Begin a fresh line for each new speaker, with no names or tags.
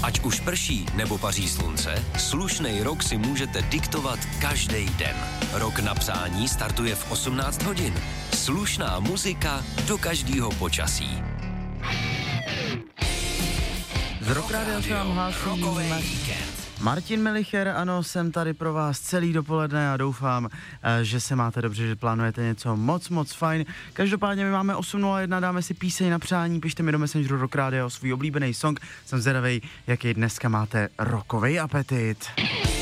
Ať už prší nebo paří slunce, slušnej rok si můžete diktovat každý den. Rok na psání startuje v 18 hodin. Slušná muzika do každého počasí.
Z Rock Rádia se vám hlásí Martin Melicher, ano, jsem tady pro vás celý dopoledne a doufám, že se máte dobře, že plánujete něco moc fajn. Každopádně my máme 8:01, dáme si píseň na přání, pište mi do Messengeru Rock Rádia o svůj oblíbený song. Jsem zvědavej, jaký dneska máte rockovej apetit.